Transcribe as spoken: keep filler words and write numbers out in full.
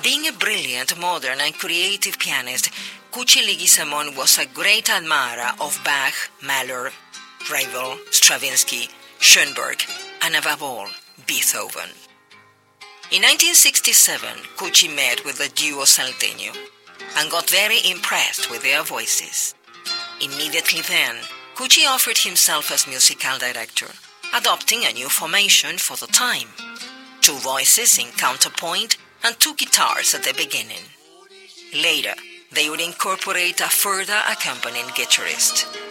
Being a brilliant, modern and creative pianist, Cucci Leguizamon was a great admirer of Bach, Mahler, Ravel, Stravinsky, Schoenberg, and above all, Beethoven. In nineteen sixty-seven, Cucci met with the duo Salteño and got very impressed with their voices. Immediately then, Cucci offered himself as musical director, adopting a new formation for the time. Two voices in counterpoint and two guitars at the beginning. Later, they would incorporate a further accompanying guitarist.